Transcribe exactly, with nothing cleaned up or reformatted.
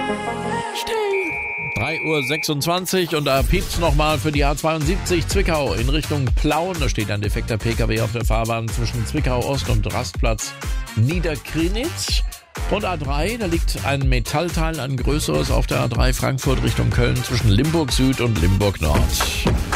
drei Uhr sechsundzwanzig und da piept's nochmal für die A zweiundsiebzig Zwickau in Richtung Plauen. Da steht ein defekter P K W auf der Fahrbahn zwischen Zwickau Ost und Rastplatz Niederkrinitz. Und A drei, da liegt ein Metallteil, ein größeres auf der A drei Frankfurt Richtung Köln zwischen Limburg Süd und Limburg Nord.